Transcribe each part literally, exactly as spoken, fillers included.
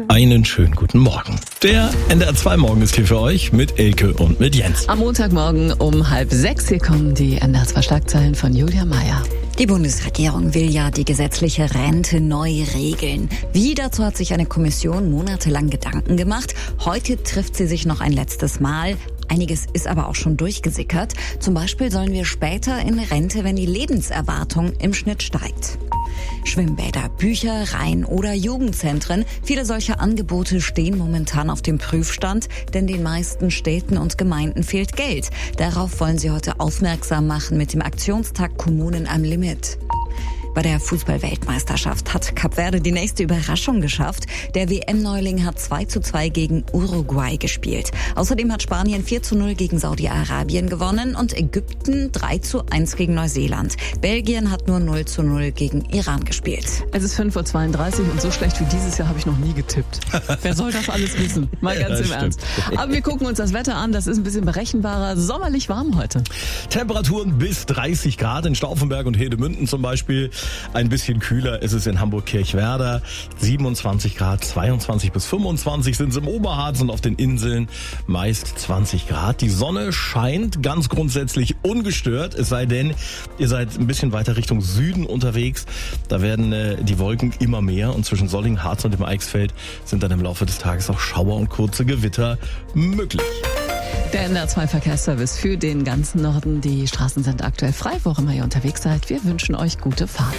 Einen schönen guten Morgen. Der N D R zwei Morgen ist hier für euch mit Elke und mit Jens. Am Montagmorgen um halb sechs, hier kommen die N D R zwei Schlagzeilen von Julia Meyer. Die Bundesregierung will ja die gesetzliche Rente neu regeln. Wie, dazu hat sich eine Kommission monatelang Gedanken gemacht. Heute trifft sie sich noch ein letztes Mal. Einiges ist aber auch schon durchgesickert. Zum Beispiel sollen wir später in Rente, wenn die Lebenserwartung im Schnitt steigt. Schwimmbäder, Büchereien oder Jugendzentren. Viele solcher Angebote stehen momentan auf dem Prüfstand, denn den meisten Städten und Gemeinden fehlt Geld. Darauf wollen sie heute aufmerksam machen mit dem Aktionstag Kommunen am Limit. Bei der Fußball-Weltmeisterschaft hat Kap Verde die nächste Überraschung geschafft. Der W M-Neuling hat zwei zu zwei gegen Uruguay gespielt. Außerdem hat Spanien vier zu null gegen Saudi-Arabien gewonnen und Ägypten drei zu eins gegen Neuseeland. Belgien hat nur null zu null gegen Iran gespielt. Es ist fünf Uhr zweiunddreißig und so schlecht wie dieses Jahr habe ich noch nie getippt. Wer soll das alles wissen? Mal ganz Ja, im stimmt. Ernst. Aber wir gucken uns das Wetter an. Das ist ein bisschen berechenbarer. Sommerlich warm heute. Temperaturen bis dreißig Grad in Stauffenberg und Hedemünden zum Beispiel. Ein bisschen kühler ist es in Hamburg-Kirchwerder. siebenundzwanzig Grad, zweiundzwanzig bis fünfundzwanzig sind es im Oberharz und auf den Inseln meist zwanzig Grad. Die Sonne scheint ganz grundsätzlich ungestört, es sei denn, ihr seid ein bisschen weiter Richtung Süden unterwegs. Da werden äh, die Wolken immer mehr und zwischen Solling, Harz und dem Eichsfeld sind dann im Laufe des Tages auch Schauer und kurze Gewitter möglich. Der N D R zwei Verkehrsservice für den ganzen Norden. Die Straßen sind aktuell frei, wo auch immer ihr unterwegs seid. Wir wünschen euch gute Fahrt.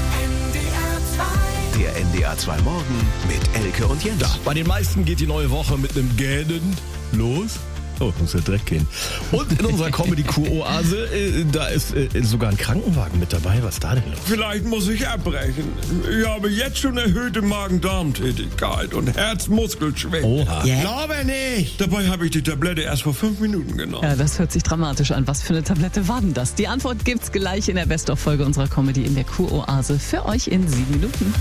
Der N D R zwei Morgen mit Elke und Jens. Ja, bei den meisten geht die neue Woche mit einem Gähnen los. Oh, muss ja direkt gehen. Und in unserer Comedy-Kur-Oase, äh, da ist äh, sogar ein Krankenwagen mit dabei. Was ist da denn los? Vielleicht muss ich abbrechen. Ich habe jetzt schon erhöhte Magen-Darm-Tätigkeit und Herzmuskelschwäche. Oha. Yeah. Glaube nicht. Dabei habe ich die Tablette erst vor fünf Minuten genommen. Ja, das hört sich dramatisch an. Was für eine Tablette war denn das? Die Antwort gibt's gleich in der Best-of-Folge unserer Comedy in der Kur-Oase für euch in sieben Minuten.